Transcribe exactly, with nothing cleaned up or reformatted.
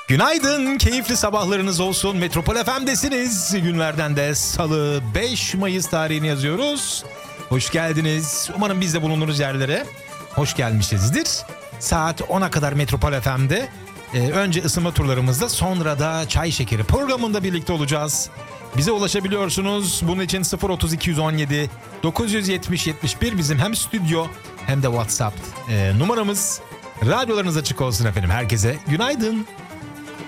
Günaydın, keyifli sabahlarınız olsun. Metropol F M'desiniz. Günlerden de Salı beş Mayıs tarihini yazıyoruz. Hoş geldiniz. Umarım biz de bulunuruz yerlere. Hoş gelmişizdir. Saat ona kadar Metropol F M'de. Ee, önce ısınma turlarımızda, sonra da Çay Şekeri programında birlikte olacağız. Bize ulaşabiliyorsunuz. Bunun için sıfır otuz iki on yedi dokuz yüz yetmiş yetmiş bir bizim hem stüdyo hem de WhatsApp e, numaramız. Radyolarınız açık olsun efendim. Herkese günaydın.